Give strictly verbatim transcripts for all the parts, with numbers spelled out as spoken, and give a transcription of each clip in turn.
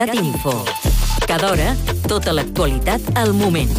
Info. Cada hora, tota l'actualitat al moment.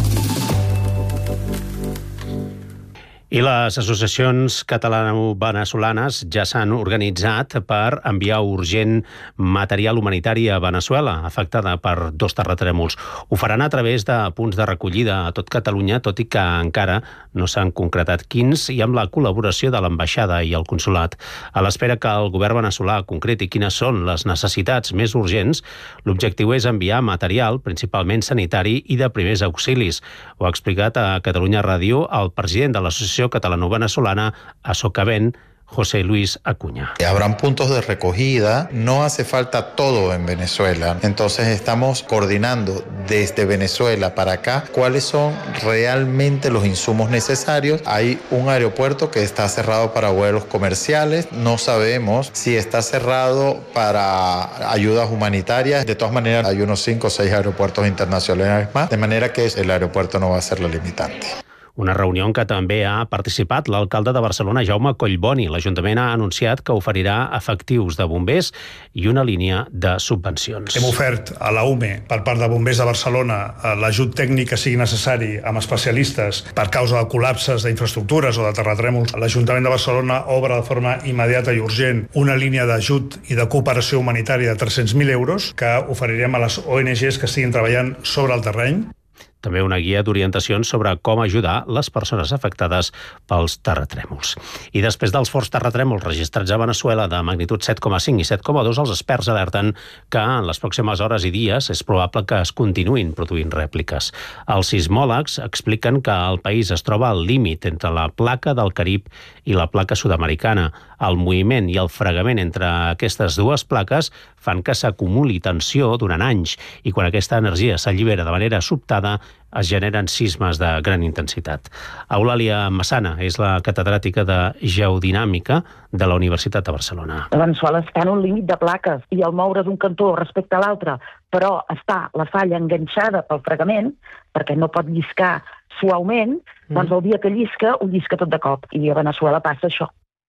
I les associacions catalano-venezolanes ja s'han organitzat per enviar urgent material humanitari a Veneçuela, afectada per dos terratrèmols. Ho faran a través de punts de recollida a tot Catalunya, tot i que encara no s'han concretat quins, i amb la col·laboració de l'ambaixada i el consolat. A l'espera que el govern veneçolà concreti quines són les necessitats més urgents, l'objectiu és enviar material, principalment sanitari i de primers auxilis. Ho ha explicat a Catalunya Ràdio el president de l'Associació Catalano-Venezolana, ASOCAVEN, José Luis Acuña. Habrán puntos de recogida, no hace falta todo en Venezuela, entonces estamos coordinando desde Venezuela para acá cuáles son realmente los insumos necesarios. Hay un aeropuerto que está cerrado para vuelos comerciales, no sabemos si está cerrado para ayudas humanitarias, de todas maneras hay unos cinco o seis aeropuertos internacionales más, de manera que el aeropuerto no va a ser la limitante. Una reunió en què també ha participat l'alcalde de Barcelona, Jaume Collboni. L'Ajuntament ha anunciat que oferirà efectius de bombers i una línia de subvencions. Hem ofert a la U M E, per part de Bombers de Barcelona, l'ajut tècnic que sigui necessari amb especialistes per causa de col·lapses d'infraestructures o de terratrèmols. L'Ajuntament de Barcelona obre de forma immediata i urgent una línia d'ajut i de cooperació humanitària de tres-cents mil euros que oferirem a les O N Ges que estiguin treballant sobre el terreny. També una guia d'orientacions sobre com ajudar les persones afectades pels terratrèmols. I després dels forts terratrèmols registrats a Veneçuela de magnitud set coma cinc i set coma dos, els experts alerten que en les pròximes hores i dies és probable que es continuïn produint rèpliques. Els sismòlegs expliquen que el país es troba al límit entre la placa del Carib i la placa sud-americana. El moviment i el fregament entre aquestes dues plaques fan que s'acumuli tensió durant anys i quan aquesta energia s'allibera de manera sobtada es generen sismes de gran intensitat. Eulàlia Massana és la catedràtica de Geodinàmica de la Universitat de Barcelona. Veneçuela està en un límit de plaques i al moure d'un cantó respecte a l'altre, però està la falla enganxada pel fregament, perquè no pot lliscar suaument, mm. doncs el dia que llisca, ho llisca tot de cop. I a Veneçuela passa això.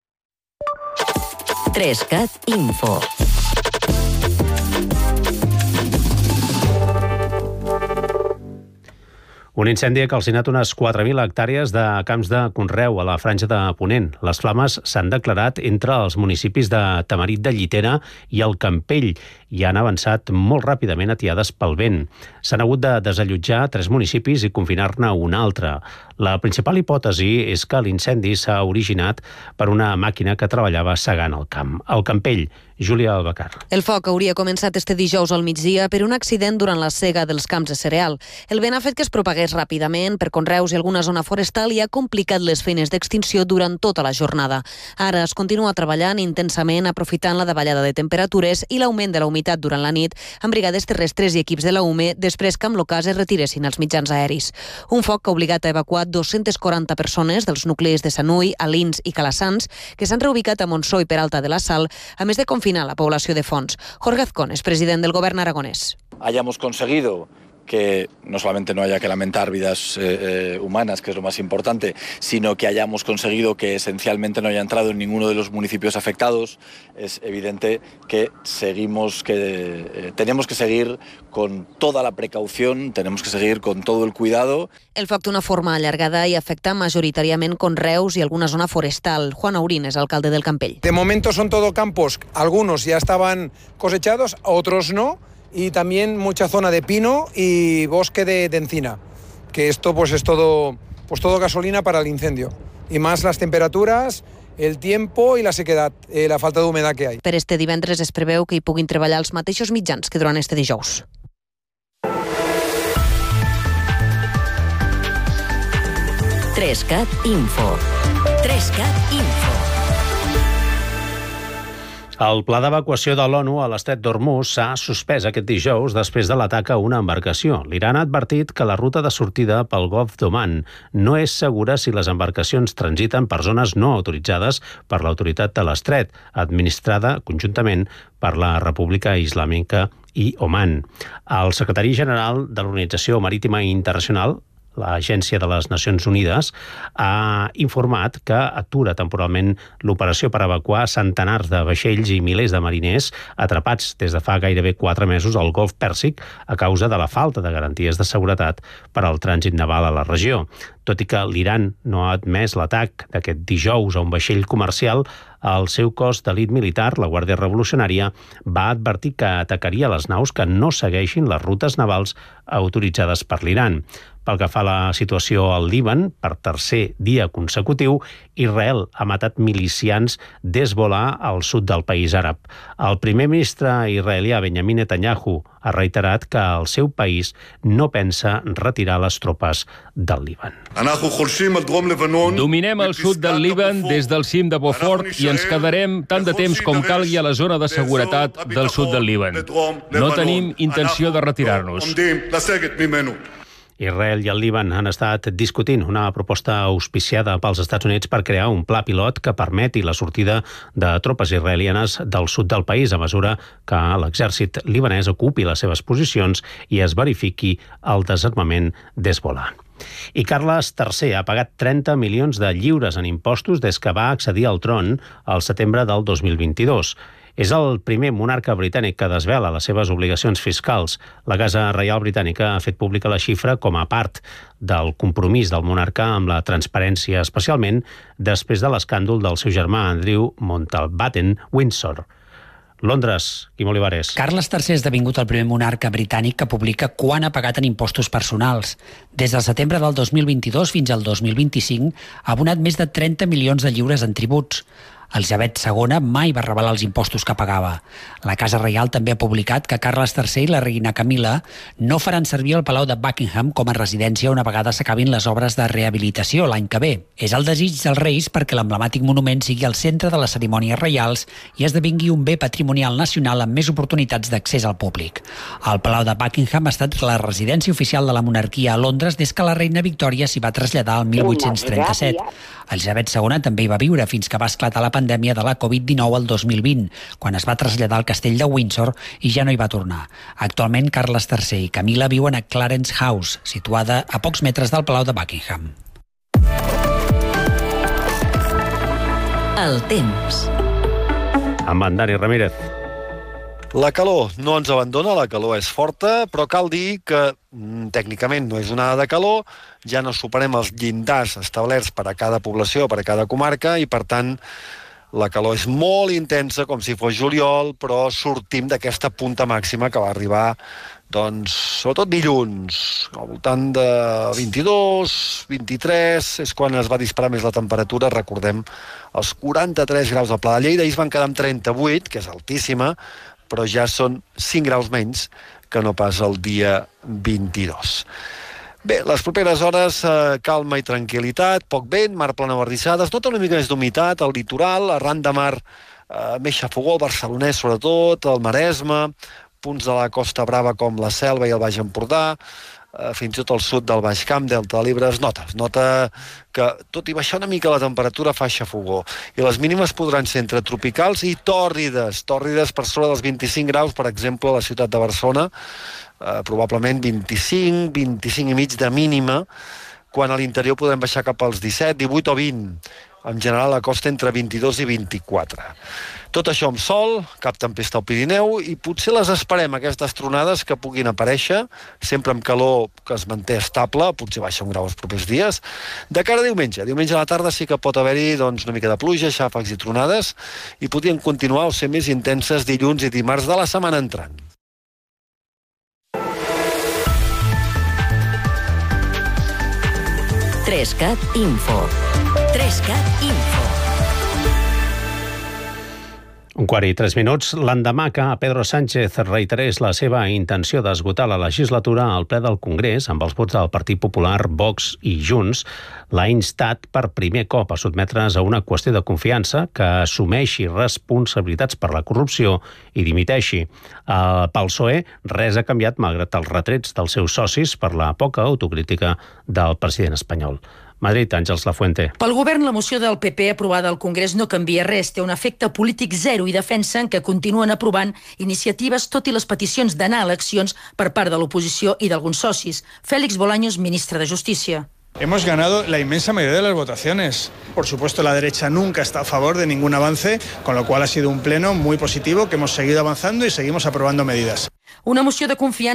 Trescat Info. Un incendi ha calcinat unes quatre mil hectàrees de camps de conreu a la franja de Ponent. Les flames s'han declarat entre els municipis de Tamarit de Llitera i el Campell i han avançat molt ràpidament atiades pel vent. S'han hagut de desallotjar tres municipis i confinar-ne un altre. La principal hipòtesi és que l'incendi s'ha originat per una màquina que treballava segant el camp. Al Campell, Júlia Albacar. El foc hauria començat este dijous al migdia per un accident durant la sega dels camps de cereal. El vent ha fet que es propagués ràpidament per conreus i alguna zona forestal i ha complicat les feines d'extinció durant tota la jornada. Ara es continua treballant intensament aprofitant la davallada de temperatures i l'augment de la humitat durant la nit amb brigades terrestres i equips de la U M E després que amb l'ocàs es retiressin els mitjans aeris. Un foc que ha obligat a evacuar dos-centes quaranta persones dels nuclis de Sanui, Alins i Calassans que s'han reubicat a Montsó i Peralta de la Sal, a més de confinar la població de Fons. Jorge Azcón és president del govern aragonès. Hayamos conseguido que no solamente no haya que lamentar vidas eh, eh, humanas, que es lo más importante, sino que hayamos conseguido que esencialmente no haya entrado en ninguno de los municipios afectados. Es evidente que seguimos, que eh, tenemos que seguir con toda la precaución, tenemos que seguir con todo el cuidado. El foc d'una forma allargada i afecta majoritàriament conreus i alguna zona forestal. Juan Aurín és alcalde del Campell. De momento son todo campos, algunos ya estaban cosechados, otros no. Y también mucha zona de pino y bosque de, de encina, que esto pues es todo, pues todo gasolina para el incendio. Y más las temperaturas, el tiempo i la sequedad, eh, la falta d'humedad que hay. Per este divendres es preveu que hi puguin treballar els mateixos mitjans que durant este dijous. Trescat Info. Trescat Info. El pla d'evacuació de l'ONU a l'estret d'Hormuz s'ha suspès aquest dijous després de l'atac a una embarcació. L'Iran ha advertit que la ruta de sortida pel Golf d'Oman no és segura si les embarcacions transiten per zones no autoritzades per l'autoritat de l'estret, administrada conjuntament per la República Islàmica i Oman. El secretari general de l'Organització Marítima Internacional, l'Agència de les Nacions Unides, ha informat que atura temporalment l'operació per evacuar centenars de vaixells i milers de mariners atrapats des de fa gairebé quatre mesos al Golf Pèrsic a causa de la falta de garanties de seguretat per al trànsit naval a la regió. Tot i que l'Iran no ha admès l'atac d'aquest dijous a un vaixell comercial, el seu cos d'elit militar, la Guàrdia Revolucionària, va advertir que atacaria les naus que no segueixin les rutes navals autoritzades per l'Iran. Pel que fa a la situació al Líban, per tercer dia consecutiu, Israel ha matat milicians d'Hezbollah al sud del país àrab. El primer ministre israelià Benjamin Netanyahu ha reiterat que el seu país no pensa retirar les tropes del Líban. Dominem el sud del Líban des del cim de Beaufort i ens quedarem tant de temps com calgui a la zona de seguretat del sud del Líban. No tenim intenció de retirar-nos. Israel i el Líban han estat discutint una proposta auspiciada pels Estats Units per crear un pla pilot que permeti la sortida de tropes israelianes del sud del país a mesura que l'exèrcit libanès ocupi les seves posicions i es verifiqui el desarmament d'Hezbollah. I Carles tercer ha pagat trenta milions de lliures en impostos des que va accedir al tron al setembre del dos mil vint-i-dos. És el primer monarca britànic que desvela les seves obligacions fiscals. La Casa Reial Britànica ha fet pública la xifra com a part del compromís del monarca amb la transparència, especialment després de l'escàndol del seu germà Andrew Mountbatten Windsor. Londres, Quim Olivares. Carles tercer ha esdevingut el primer monarca britànic que publica quan ha pagat en impostos personals. Des del setembre del dos mil vint-i-dos fins al dos mil vint-i-cinc ha abonat més de trenta milions de lliures en tributs. Elisabet segona mai va revelar els impostos que pagava. La Casa Reial també ha publicat que Carles tercer i la reina Camila no faran servir el Palau de Buckingham com a residència una vegada s'acabin les obres de rehabilitació l'any que ve. És el desig dels reis perquè l'emblemàtic monument sigui el centre de les cerimònies reials i esdevingui un bé patrimonial nacional amb més oportunitats d'accés al públic. El Palau de Buckingham ha estat la residència oficial de la monarquia a Londres des que la reina Victòria s'hi va traslladar el mil vuit-cents trenta-set. Elisabet segona també hi va viure fins que va esclatar la pandèmia de la covid dinou el dos mil vint, quan es va traslladar al castell de Windsor i ja no hi va tornar. Actualment, Carles tercer i Camila viuen a Clarence House, situada a pocs metres del Palau de Buckingham. El temps. Amb en Dani Ramírez. La calor no ens abandona, la calor és forta, però cal dir que mm, tècnicament no és onada de calor, ja no superem els llindars establerts per a cada població, per a cada comarca, i per tant la calor és molt intensa, com si fos juliol, però sortim d'aquesta punta màxima que va arribar, doncs, sobretot dilluns, al voltant de vint-i-dos, vint-i-tres, és quan es va disparar més la temperatura, recordem, els quaranta-tres graus al Pla de Lleida, ahir es van quedar amb trenta-vuit, que és altíssima, però ja són cinc graus menys que no pas el dia vint-i-dos. Bé, les properes hores, eh, calma i tranquil·litat, poc vent, mar plana bardissades, nota una mica més d'humitat, al litoral, arran de mar, eh, més xafogó, el barcelonès sobretot, el Maresme, punts de la Costa Brava com la Selva i el Baix Empordà, eh, fins i tot al sud del Baix Camp, Delta de l'Ebre, es nota, es nota que tot i baixar una mica la temperatura fa xafogó. I les mínimes podran ser entre tropicals i tòrrides, tòrrides per sobre dels vint-i-cinc graus, per exemple, a la ciutat de Barcelona, eh, probablement vint-i-cinc, vint-i-cinc i mig de mínima, quan a l'interior podem baixar cap als disset, divuit o vint. En general, a la costa entre vint-i-dos i vint-i-quatre. Tot això amb sol, cap tempesta al Pirineu, i potser les esperem, aquestes tronades que puguin aparèixer, sempre amb calor que es manté estable, potser baixa un grau els propers dies. De cara a diumenge, diumenge a la tarda sí que pot haver-hi doncs, una mica de pluja, xàfecs i tronades, i podrien continuar o ser més intenses dilluns i dimarts de la setmana entrant. Trescat Info. Trescat Info. Un quart i tres minuts. L'endemà que Pedro Sánchez reiterés la seva intenció d'esgotar la legislatura al ple del Congrés amb els vots del Partit Popular, Vox i Junts, l'ha instat per primer cop a sotmetre's a una qüestió de confiança, que assumeixi responsabilitats per la corrupció i dimiteixi. Uh, pel P S O E, res ha canviat malgrat els retrets dels seus socis per la poca autocrítica del president espanyol. Madrid, Àngels Lafuente. Pel govern, la moció del P P aprovada al Congrés no canvia res, té un efecte polític zero i defensen que continuen aprovant iniciatives tot i les peticions d'anar a eleccions per part de l'oposició i d'alguns socis. Félix Bolaños, ministre de Justícia. Hemos ganado la inmensa mayoría de las votaciones. Por supuesto, la derecha nunca está a favor de ningún avance, con lo cual ha sido un pleno muy positivo, que hemos seguido avanzando y seguimos aprobando medidas. Una moció de confiança